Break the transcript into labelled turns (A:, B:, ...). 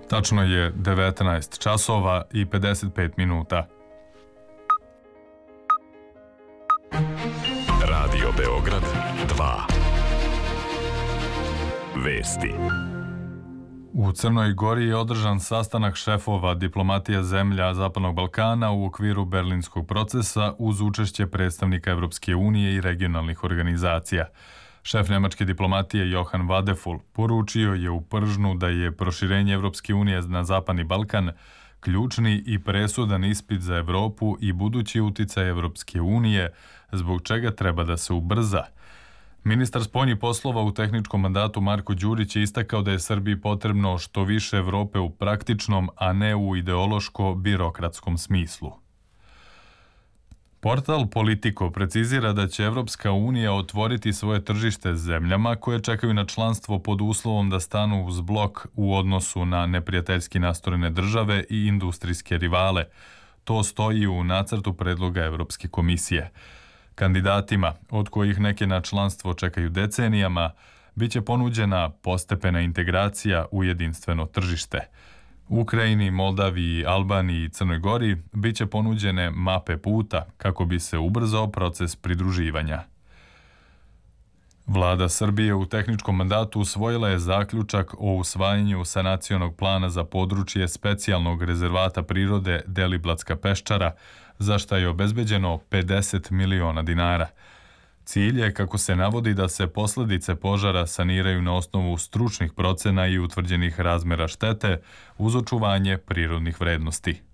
A: Tačno je 19 časova i 55 minuta.
B: Radio Beograd 2. Vesti.
A: U Crnoj Gori je održan sastanak šefova diplomatija zemlja Zapadnog Balkana u okviru berlinskog procesa uz učešće predstavnika Evropske unije i regionalnih organizacija. Šef nemačke diplomatije Johann Wadephul poručio je u Pržnu da je proširenje Evropske unije na Zapadni Balkan ključni i presudan ispit za Evropu i budući uticaj Evropske unije, zbog čega treba da se ubrza. Ministar spoljnih poslova u tehničkom mandatu Marko Đurić je istakao da je Srbiji potrebno što više Evrope u praktičnom, a ne u ideološko-birokratskom smislu. Portal Politico precizira da će Evropska unija otvoriti svoje tržište zemljama koje čekaju na članstvo pod uslovom da stanu uz blok u odnosu na neprijateljski nastrojene države i industrijske rivale. To stoji u nacrtu predloga Evropske komisije. Kandidatima, od kojih neke na članstvo čekaju decenijama, biće ponuđena postepena integracija u jedinstveno tržište. Ukrajini, Moldaviji, Albaniji i Crnoj Gori biće ponuđene mape puta kako bi se ubrzao proces pridruživanja. Vlada Srbije u tehničkom mandatu usvojila je zaključak o usvajanju sanacionog plana za područje specijalnog rezervata prirode Deliblatska peščara, za šta je obezbeđeno 50 miliona dinara. Cilj je, kako se navodi, da se posledice požara saniraju na osnovu stručnih procena i utvrđenih razmera štete uz očuvanje prirodnih vrednosti.